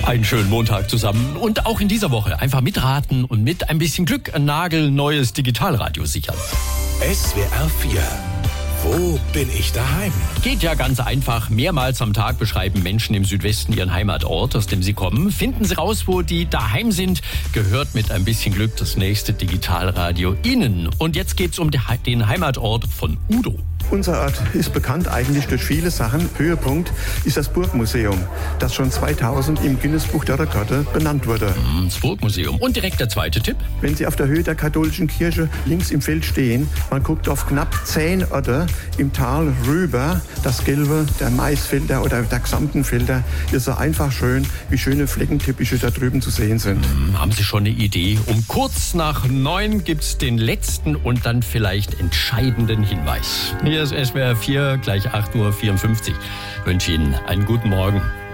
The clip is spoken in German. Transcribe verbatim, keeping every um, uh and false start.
Einen schönen Montag zusammen und auch in dieser Woche einfach mitraten und mit ein bisschen Glück ein nagelneues Digitalradio sichern. S W R vier. Wo bin ich daheim? Geht ja ganz einfach. Mehrmals am Tag beschreiben Menschen im Südwesten ihren Heimatort, aus dem sie kommen. Finden Sie raus, wo die daheim sind. Gehört mit ein bisschen Glück das nächste Digitalradio Ihnen. Und jetzt geht's um den Heimatort von Udo. Unser Ort ist bekannt eigentlich durch viele Sachen. Höhepunkt ist das Burgmuseum, das schon zweitausend im Guinness-Buch der Rekorde benannt wurde. Das Burgmuseum. Und direkt der zweite Tipp. Wenn Sie auf der Höhe der katholischen Kirche links im Feld stehen, man guckt auf knapp zehn Orte im Tal rüber, das Gelbe der Maisfelder oder der gesamten Felder. Ist so einfach schön, wie schöne Fleckenteppiche da drüben zu sehen sind. Hm, haben Sie schon eine Idee? Um kurz nach neun gibt's den letzten und dann vielleicht entscheidenden Hinweis. Hier ist S W R vier, gleich acht Uhr vierundfünfzig. Ich wünsche Ihnen einen guten Morgen.